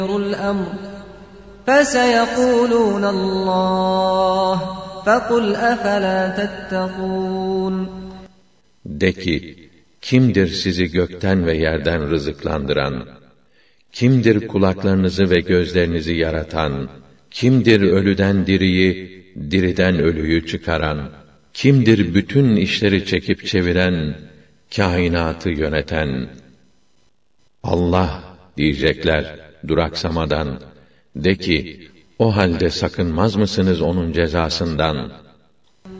الْأَمْرِ فَسَيَقُولُونَ اللّٰهُ فَقُلْ أَفَلَا تَتَّقُونَ De ki, kimdir sizi gökten ve yerden rızıklandıran? Kimdir kulaklarınızı ve gözlerinizi yaratan? Kimdir ölüden diriyi, diriden ölüyü çıkaran? Kimdir bütün işleri çekip çeviren, kainatı yöneten? Allah diyecekler duraksamadan. De ki, o halde sakınmaz mısınız onun cezasından?